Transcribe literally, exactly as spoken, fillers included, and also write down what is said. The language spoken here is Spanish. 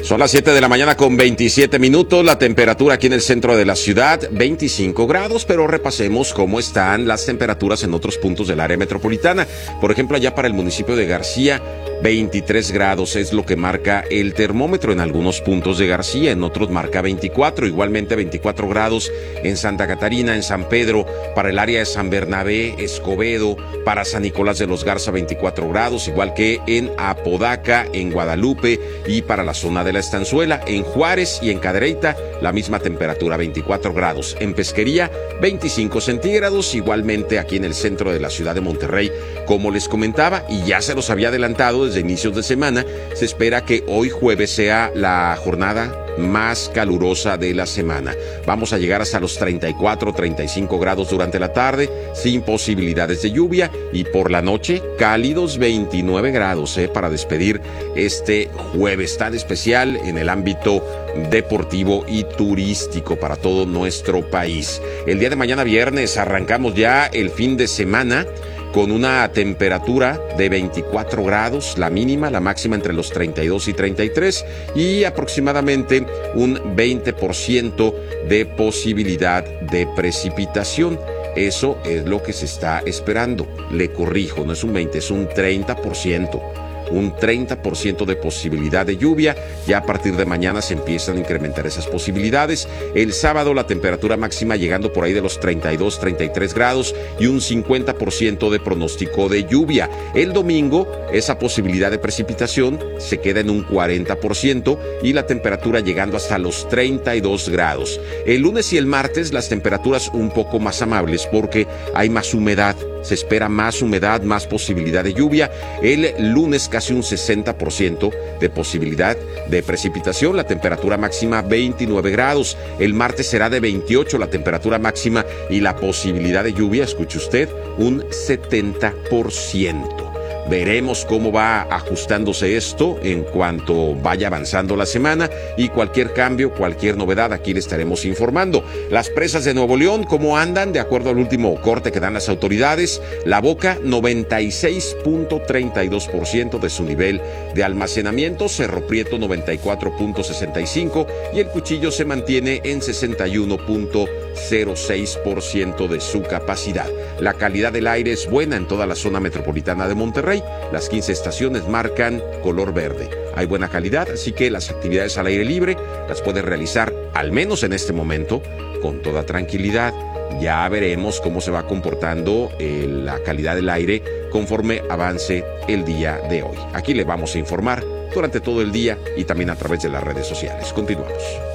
Son las siete de la mañana con veintisiete minutos, la temperatura aquí en el centro de la ciudad, veinticinco grados, pero repasemos cómo están las temperaturas en otros puntos del área metropolitana. Por ejemplo, allá para el municipio de García, veintitrés grados es lo que marca el termómetro en algunos puntos de García, en otros marca veinticuatro, igualmente veinticuatro grados en Santa Catarina, en San Pedro, para el área de San Bernabé, Escobedo, para San Nicolás de los Garza veinticuatro grados, igual que en Apodaca, en Guadalupe y para la zona de la Estanzuela, en Juárez y en Cadereyta, la misma temperatura, veinticuatro grados. En Pesquería, veinticinco centígrados, igualmente aquí en el centro de la ciudad de Monterrey, como les comentaba, y ya se los había adelantado desde inicios de semana, se espera que hoy jueves sea la jornada más calurosa de la semana. Vamos a llegar hasta los treinta y cuatro, treinta y cinco grados durante la tarde, sin posibilidades de lluvia, y por la noche, cálidos veintinueve grados, eh, para despedir este jueves tan especial en el ámbito deportivo y turístico para todo nuestro país. El día de mañana viernes arrancamos ya el fin de semana con una temperatura de veinticuatro grados, la mínima, la máxima entre los treinta y dos y treinta y tres, y aproximadamente un veinte por ciento de posibilidad de precipitación. Eso es lo que se está esperando. Le corrijo, no es un veinte, es un treinta por ciento. Un treinta por ciento de posibilidad de lluvia. Ya a partir de mañana se empiezan a incrementar esas posibilidades. El sábado la temperatura máxima llegando por ahí de los treinta y dos, treinta y tres grados y un cincuenta por ciento de pronóstico de lluvia. El domingo esa posibilidad de precipitación se queda en un cuarenta por ciento y la temperatura llegando hasta los treinta y dos grados. El lunes y el martes las temperaturas un poco más amables porque hay más humedad. Se espera más humedad, más posibilidad de lluvia. El lunes casi un sesenta por ciento de posibilidad de precipitación, la temperatura máxima veintinueve grados. El martes será de veintiocho la temperatura máxima y la posibilidad de lluvia, escuche usted, un setenta por ciento. Veremos cómo va ajustándose esto en cuanto vaya avanzando la semana y cualquier cambio, cualquier novedad, aquí le estaremos informando. Las presas de Nuevo León, ¿cómo andan? De acuerdo al último corte que dan las autoridades, La Boca, noventa y seis punto treinta y dos por ciento de su nivel de almacenamiento, Cerro Prieto, noventa y cuatro punto sesenta y cinco por ciento y el Cuchillo se mantiene en sesenta y uno punto cero seis por ciento de su capacidad. La calidad del aire es buena en toda la zona metropolitana de Monterrey. Las quince estaciones marcan color verde. Hay buena calidad, así que las actividades al aire libre las puede realizar, al menos en este momento, con toda tranquilidad. Ya veremos cómo se va comportando eh, la calidad del aire conforme avance el día de hoy. Aquí le vamos a informar durante todo el día y también a través de las redes sociales. Continuamos.